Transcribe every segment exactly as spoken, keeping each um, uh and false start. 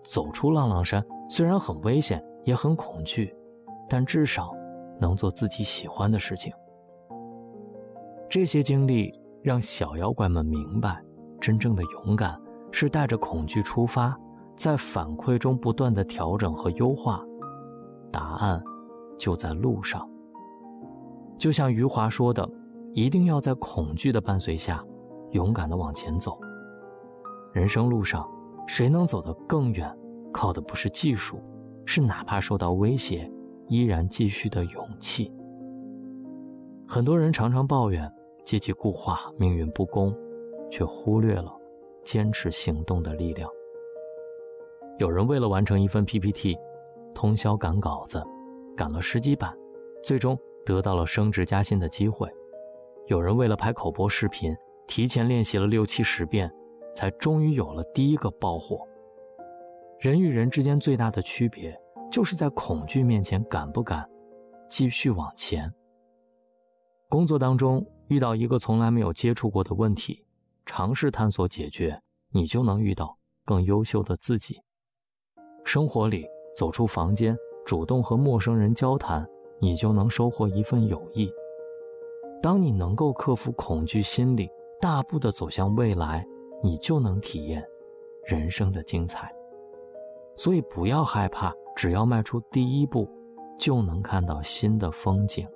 走出浪浪山虽然很危险，也很恐惧，但至少能做自己喜欢的事情。这些经历让小妖怪们明白，真正的勇敢是带着恐惧出发，在反馈中不断的调整和优化，答案就在路上。就像余华说的，一定要在恐惧的伴随下勇敢地往前走。人生路上谁能走得更远，靠的不是技术，是哪怕受到威胁依然继续的勇气。很多人常常抱怨阶级固化，命运不公，却忽略了坚持行动的力量。有人为了完成一份 P P T 通宵赶稿子，赶了十几版，最终得到了升职加薪的机会。有人为了拍口播视频，提前练习了六七十遍，才终于有了第一个爆火。人与人之间最大的区别，就是在恐惧面前敢不敢继续往前。工作当中遇到一个从来没有接触过的问题，尝试探索解决，你就能遇到更优秀的自己。生活里走出房间，主动和陌生人交谈，你就能收获一份友谊。当你能够克服恐惧心理，大步地走向未来，你就能体验人生的精彩。所以不要害怕，只要迈出第一步，就能看到新的风景。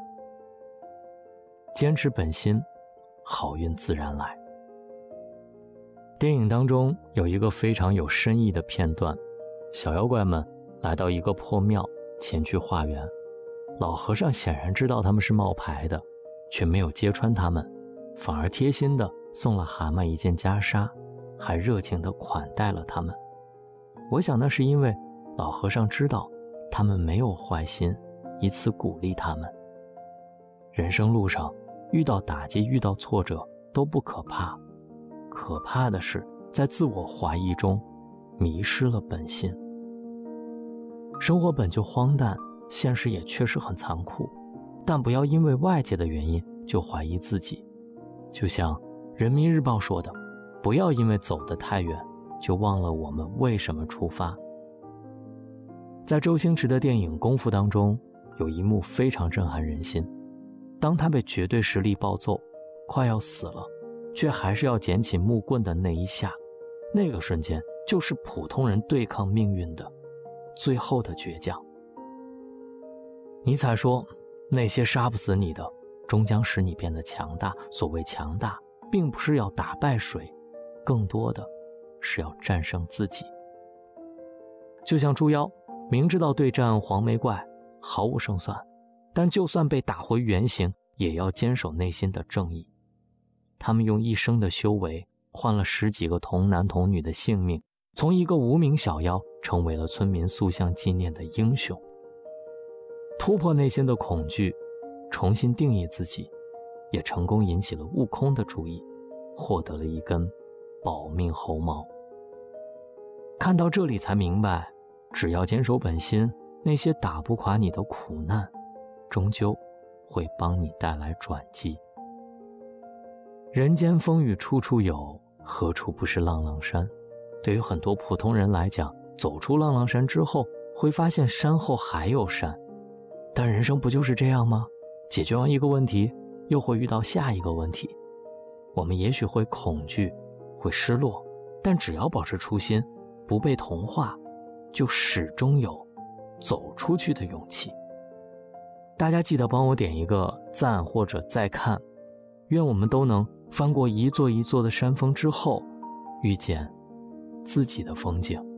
坚持本心，好运自然来。电影当中有一个非常有深意的片段，小妖怪们来到一个破庙，前去化缘。老和尚显然知道他们是冒牌的，却没有揭穿他们，反而贴心地送了蛤蟆一件袈裟，还热情地款待了他们。我想那是因为老和尚知道他们没有坏心，以此鼓励他们。人生路上遇到打击，遇到挫折都不可怕，可怕的是在自我怀疑中迷失了本心。生活本就荒诞，现实也确实很残酷，但不要因为外界的原因就怀疑自己。就像人民日报说的，不要因为走得太远就忘了我们为什么出发。在周星驰的电影《功夫》当中，有一幕非常震撼人心。当他被绝对实力暴揍，快要死了，却还是要捡起木棍的那一下，那个瞬间就是普通人对抗命运的最后的倔强。尼采说，那些杀不死你的，终将使你变得强大。所谓强大，并不是要打败谁，更多的是要战胜自己。就像猪妖，明知道对战黄眉怪毫无胜算，但就算被打回原形，也要坚守内心的正义。他们用一生的修为换了十几个童男童女的性命，从一个无名小妖成为了村民塑像纪念的英雄。突破内心的恐惧，重新定义自己，也成功引起了悟空的注意，获得了一根保命猴毛。看到这里才明白，只要坚守本心，那些打不垮你的苦难，终究会帮你带来转机。人间风雨处处有，何处不是浪浪山？对于很多普通人来讲，走出浪浪山之后，会发现山后还有山。但人生不就是这样吗？解决完一个问题，又会遇到下一个问题。我们也许会恐惧，会失落，但只要保持初心，不被同化，就始终有走出去的勇气。大家记得帮我点一个赞或者再看，愿我们都能翻过一座一座的山峰之后，遇见自己的风景。